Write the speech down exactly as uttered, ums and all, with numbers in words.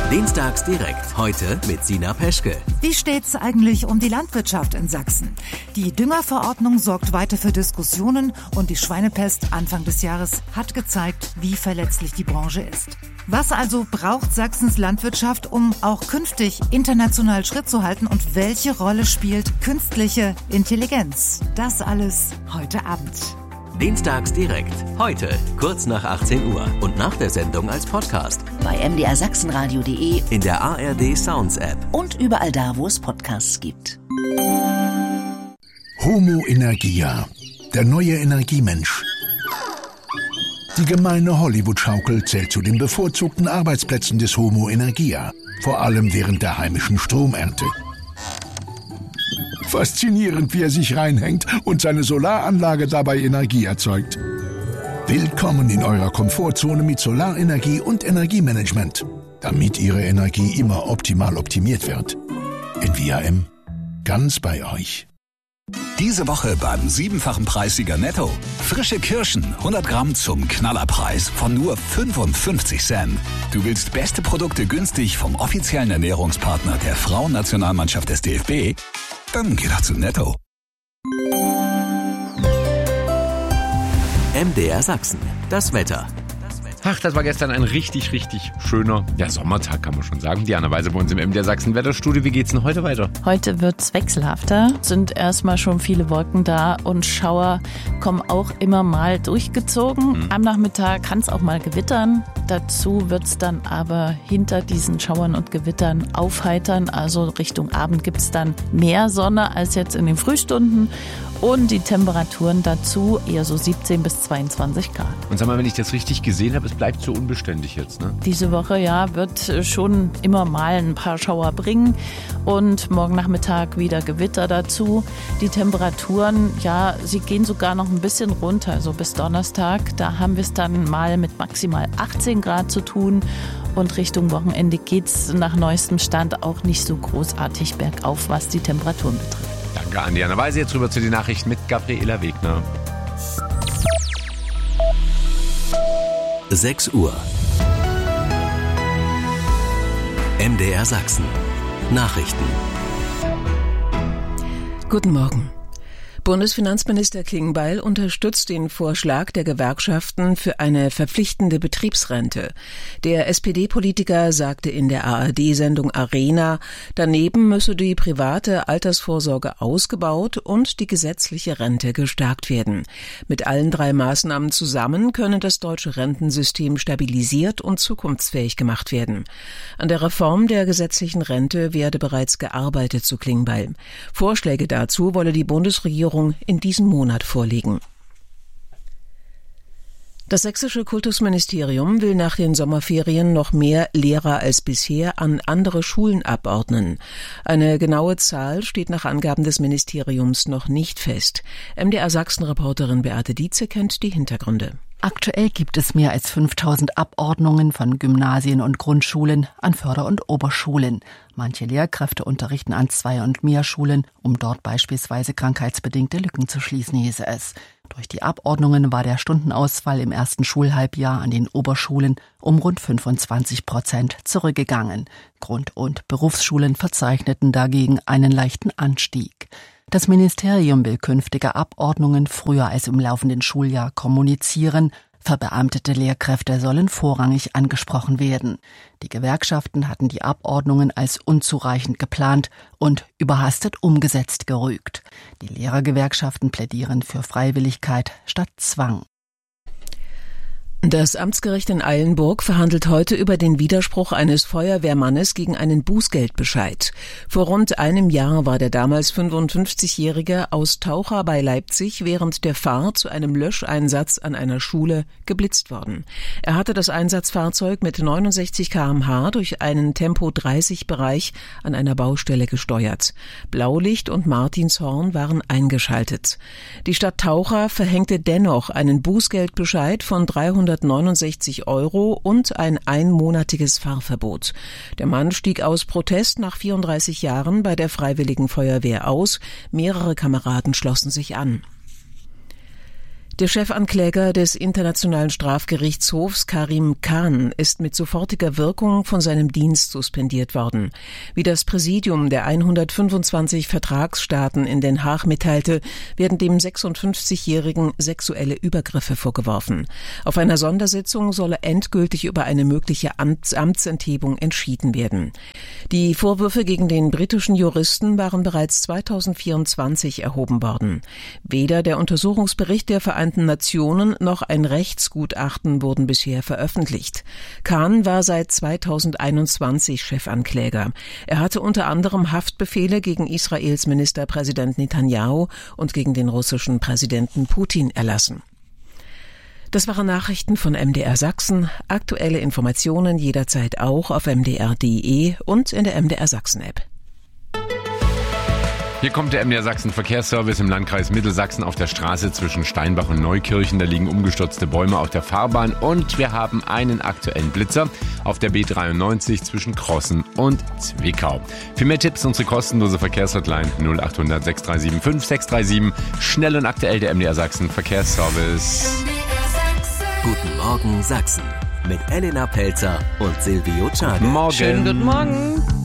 Dienstags direkt. Heute mit Sina Peschke. Wie steht's eigentlich um die Landwirtschaft in Sachsen? Die Düngerverordnung sorgt weiter für Diskussionen und die Schweinepest Anfang des Jahres hat gezeigt, wie verletzlich die Branche ist. Was also braucht Sachsens Landwirtschaft, um auch künftig international Schritt zu halten, und welche Rolle spielt künstliche Intelligenz? Das alles heute Abend. Dienstags direkt. Heute, kurz nach achtzehn Uhr und nach der Sendung als Podcast. Bei m d r sachsenradio punkt d e, in der A R D Sounds App und überall da, wo es Podcasts gibt. Homo Energia, der neue Energiemensch. Die gemeine Hollywood-Schaukel zählt zu den bevorzugten Arbeitsplätzen des Homo Energia, vor allem während der heimischen Stromernte. Faszinierend, wie er sich reinhängt und seine Solaranlage dabei Energie erzeugt. Willkommen in eurer Komfortzone mit Solarenergie und Energiemanagement, damit Ihre Energie immer optimal optimiert wird. N V A M, ganz bei euch. Diese Woche beim siebenfachen Preissieger Netto. Frische Kirschen, hundert Gramm zum Knallerpreis von nur fünfundfünfzig Cent. Du willst beste Produkte günstig vom offiziellen Ernährungspartner der Frauennationalmannschaft des D F B? Dann geh doch zu Netto. M D R Sachsen. Das Wetter. Ach, das war gestern ein richtig, richtig schöner, ja, Sommertag, kann man schon sagen. Diana Weise bei uns im M D R Sachsen Wetterstudio. Wie geht's denn heute weiter? Heute wird's wechselhafter, sind erstmal schon viele Wolken da und Schauer kommen auch immer mal durchgezogen. Mhm. Am Nachmittag kann es auch mal gewittern. Dazu wird's dann aber hinter diesen Schauern und Gewittern aufheitern. Also Richtung Abend gibt's dann mehr Sonne als jetzt in den Frühstunden. Und die Temperaturen dazu eher so siebzehn bis zweiundzwanzig Grad. Und sag mal, wenn ich das richtig gesehen habe, es bleibt so unbeständig jetzt, ne? Diese Woche, ja, wird schon immer mal ein paar Schauer bringen. Und morgen Nachmittag wieder Gewitter dazu. Die Temperaturen, ja, sie gehen sogar noch ein bisschen runter. Also bis Donnerstag, da haben wir es dann mal mit maximal achtzehn Grad zu tun. Und Richtung Wochenende geht's nach neuestem Stand auch nicht so großartig bergauf, was die Temperaturen betrifft. Danke an Diana Weise. Jetzt rüber zu den Nachrichten mit Gabriela Wegner. sechs Uhr. M D R Sachsen. Nachrichten. Guten Morgen. Bundesfinanzminister Klingbeil unterstützt den Vorschlag der Gewerkschaften für eine verpflichtende Betriebsrente. Der S P D-Politiker sagte in der A R D-Sendung Arena, daneben müsse die private Altersvorsorge ausgebaut und die gesetzliche Rente gestärkt werden. Mit allen drei Maßnahmen zusammen könne das deutsche Rentensystem stabilisiert und zukunftsfähig gemacht werden. An der Reform der gesetzlichen Rente werde bereits gearbeitet, so Klingbeil. Vorschläge dazu wolle die Bundesregierung in diesem Monat vorlegen. Das sächsische Kultusministerium will nach den Sommerferien noch mehr Lehrer als bisher an andere Schulen abordnen. Eine genaue Zahl steht nach Angaben des Ministeriums noch nicht fest. M D R Sachsen-Reporterin Beate Dietze kennt die Hintergründe. Aktuell gibt es mehr als fünftausend Abordnungen von Gymnasien und Grundschulen an Förder- und Oberschulen. Manche Lehrkräfte unterrichten an zwei und mehr Schulen, um dort beispielsweise krankheitsbedingte Lücken zu schließen, hieße es. Durch die Abordnungen war der Stundenausfall im ersten Schulhalbjahr an den Oberschulen um rund fünfundzwanzig Prozent zurückgegangen. Grund- und Berufsschulen verzeichneten dagegen einen leichten Anstieg. Das Ministerium will künftige Abordnungen früher als im laufenden Schuljahr kommunizieren. Verbeamtete Lehrkräfte sollen vorrangig angesprochen werden. Die Gewerkschaften hatten die Abordnungen als unzureichend geplant und überhastet umgesetzt gerügt. Die Lehrergewerkschaften plädieren für Freiwilligkeit statt Zwang. Das Amtsgericht in Eilenburg verhandelt heute über den Widerspruch eines Feuerwehrmannes gegen einen Bußgeldbescheid. Vor rund einem Jahr war der damals fünfundfünfzigjährige aus Taucher bei Leipzig während der Fahrt zu einem Löscheinsatz an einer Schule geblitzt worden. Er hatte das Einsatzfahrzeug mit neunundsechzig Kilometer pro Stunde durch einen Tempo dreißig Bereich an einer Baustelle gesteuert. Blaulicht und Martinshorn waren eingeschaltet. Die Stadt Taucher verhängte dennoch einen Bußgeldbescheid von dreihundertneunundsechzig Euro und ein einmonatiges Fahrverbot. Der Mann stieg aus Protest nach vierunddreißig Jahren bei der Freiwilligen Feuerwehr aus. Mehrere Kameraden schlossen sich an. Der Chefankläger des Internationalen Strafgerichtshofs Karim Khan ist mit sofortiger Wirkung von seinem Dienst suspendiert worden. Wie das Präsidium der hundertfünfundzwanzig Vertragsstaaten in Den Haag mitteilte, werden dem sechsundfünfzigjährigen sexuelle Übergriffe vorgeworfen. Auf einer Sondersitzung solle endgültig über eine mögliche Amts- Amtsenthebung entschieden werden. Die Vorwürfe gegen den britischen Juristen waren bereits zweitausendvierundzwanzig erhoben worden. Weder der Untersuchungsbericht der Vereinten Nationen noch ein Rechtsgutachten wurden bisher veröffentlicht. Khan war seit zweitausendeinundzwanzig Chefankläger. Er hatte unter anderem Haftbefehle gegen Israels Ministerpräsident Netanyahu und gegen den russischen Präsidenten Putin erlassen. Das waren Nachrichten von M D R Sachsen. Aktuelle Informationen jederzeit auch auf m d r punkt d e und in der M D R Sachsen App. Hier kommt der M D R Sachsen Verkehrsservice im Landkreis Mittelsachsen auf der Straße zwischen Steinbach und Neukirchen. Da liegen umgestürzte Bäume auf der Fahrbahn und wir haben einen aktuellen Blitzer auf der B dreiundneunzig zwischen Crossen und Zwickau. Für mehr Tipps unsere kostenlose Verkehrshotline null acht hundert sechs drei sieben fünf sechs drei sieben. Schnell und aktuell der M D R Sachsen Verkehrsservice. Guten Morgen Sachsen mit Elena Pelzer und Silvio Czade. Morgen. Schönen guten Morgen.